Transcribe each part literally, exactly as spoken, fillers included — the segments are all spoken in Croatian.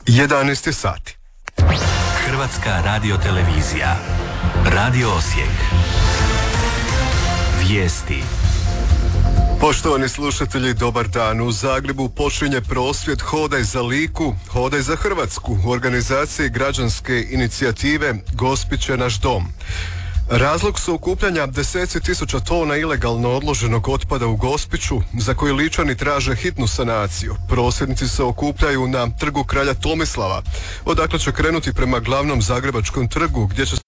jedanaest je sati. Hrvatska radiotelevizija. Radio Osijek. Vijesti. Poštovani slušatelji, dobar dan. U Zagrebu počinje prosvjed Hodaj za Liku, Hodaj za Hrvatsku u organizaciji građanske inicijative Gospić je naš dom. Razlog su okupljanja deseci tisuća tona ilegalno odloženog otpada u Gospiću, za koji Ličani traže hitnu sanaciju. Prosvjednici se okupljaju na trgu Kralja Tomislava, odakle će krenuti prema glavnom zagrebačkom trgu, gdje će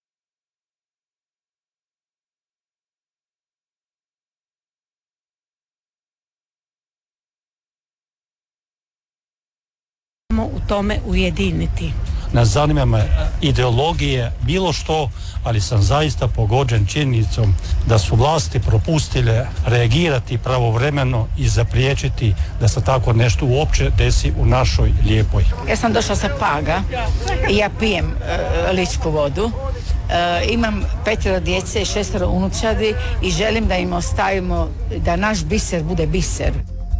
u tome ujediniti. Ne zanima me ideologije, bilo što, ali sam zaista pogođen činjenicom da su vlasti propustile reagirati pravovremeno i zapriječiti da se tako nešto uopće desi u našoj lijepoj. Ja sam došla sa Paga i ja pijem uh, ličku vodu. Uh, imam petero djece i šestero unučadi i želim da im ostavimo, da naš biser bude biser.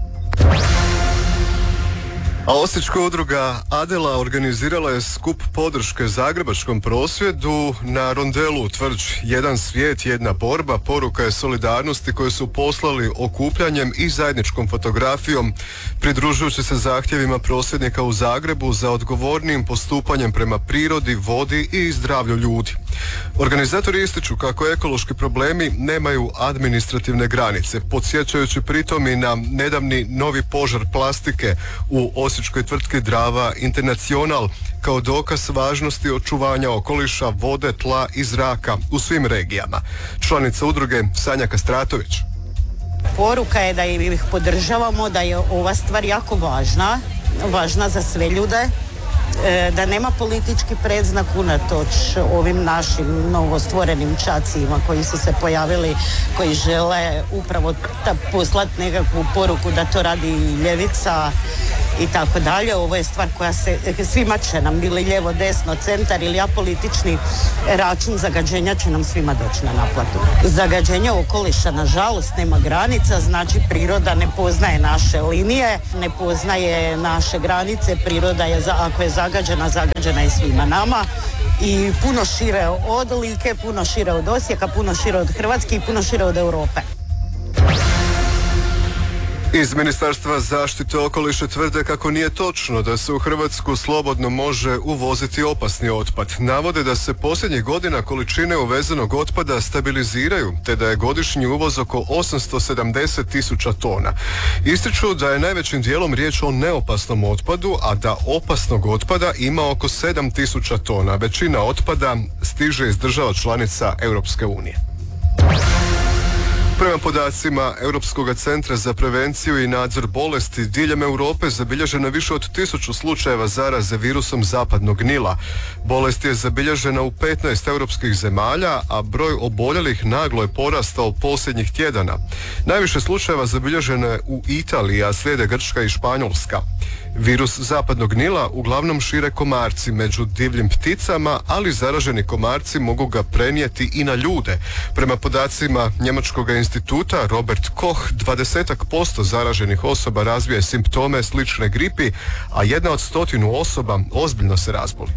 A osječka udruga Adela organizirala je skup podrške zagrebačkom prosvjedu na rondelu Tvrđ jedan svijet, jedna borba. Poruka je solidarnosti koju su poslali okupljanjem i zajedničkom fotografijom, pridružujući se zahtjevima prosvjednika u Zagrebu za odgovornim postupanjem prema prirodi, vodi i zdravlju ljudi. Organizatori ističu kako ekološki problemi nemaju administrativne granice, podsjećajući pritom i na nedavni novi požar plastike u osječkoj tvrtki Drava International kao dokaz važnosti očuvanja okoliša, vode, tla i zraka u svim regijama. Članica udruge Sanja Kastratović. Poruka je da ih podržavamo, da je ova stvar jako važna, važna za sve ljude, da nema politički predznak unatoč ovim našim novostvorenim čacima koji su se pojavili, koji žele upravo poslati nekakvu poruku da to radi ljevica i tako dalje. Ovo je stvar koja se, svima će nam, bili lijevo, desno, centar ili apolitični račun zagađenja će nam svima doći na naplatu. Zagađenje okoliša nažalost nema granica, znači priroda ne poznaje naše linije, ne poznaje naše granice, priroda je, ako je zagađena, zagađena je svima nama i puno šire od Like, puno šire od Osijeka, puno šire od Hrvatske i puno šire od Europe. Iz Ministarstva zaštite okoliša tvrde kako nije točno da se u Hrvatsku slobodno može uvoziti opasni otpad. Navode da se posljednjih godina količine uvezenog otpada stabiliziraju, te da je godišnji uvoz oko osamsto sedamdeset tisuća tona. Ističu da je najvećim dijelom riječ o neopasnom otpadu, a da opasnog otpada ima oko sedam tisuća tona. Većina otpada stiže iz država članica Europske unije. Prema podacima Europskog centra za prevenciju i nadzor bolesti, diljem Europe zabilježeno je više od tisuću slučajeva zaraze virusom zapadnog Nila. Bolest je zabilježena u petnaest europskih zemalja, a broj oboljelih naglo je porastao posljednjih tjedana. Najviše slučajeva zabilježeno je u Italiji, a slijede Grčka i Španjolska. Virus zapadnog Nila uglavnom šire komarci među divljim pticama, ali zaraženi komarci mogu ga prenijeti i na ljude. Prema podacima njemačkog instituta Robert Koch, dvadesetak posto zaraženih osoba razvije simptome slične gripi, a jedna od stotinu osoba ozbiljno se razboli.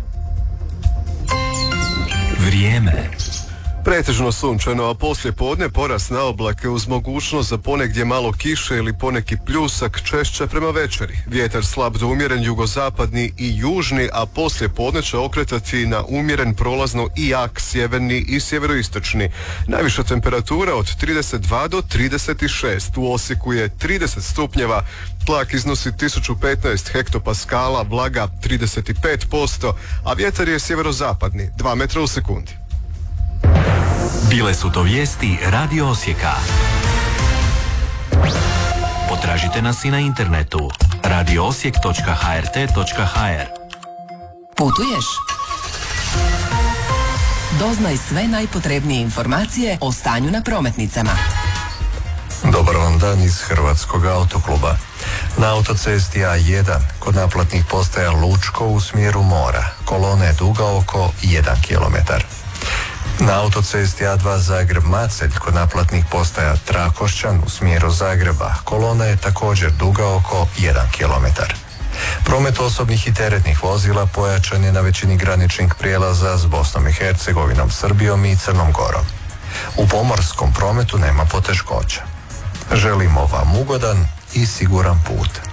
Vrijeme. Pretežno sunčano, a poslije podne porast na oblake uz mogućnost za ponegdje malo kiše ili poneki pljusak, češće prema večeri. Vjetar slab do umjeren jugozapadni i južni, a poslije podne će okretati na umjeren prolazno i jak sjeverni i sjeveroistočni. Najviša temperatura od trideset dva do trideset šest. U Osijeku je trideset stupnjeva, tlak iznosi tisuću petnaest hektopaskala, vlaga trideset pet posto, a vjetar je sjeverozapadni, dva metra u sekundi. Bile su to vijesti Radio Osijeka. Potražite nas i na internetu radio osijek točka h r t točka h r. Putuješ? Doznaj sve najpotrebnije informacije o stanju na prometnicama. Dobar vam dan iz Hrvatskog autokluba. Na autocesti A jedan kod naplatnih postaja Lučko u smjeru mora kolona je duga oko jedan kilometar. Na autocesti A dva Zagreb-Macelj kod naplatnih postaja Trakošćan u smjeru Zagreba kolona je također duga oko jedan kilometar. Promet osobnih i teretnih vozila pojačan je na većini graničnih prijelaza s Bosnom i Hercegovinom, Srbijom i Crnom Gorom. U pomorskom prometu nema poteškoća. Želimo vam ugodan i siguran put.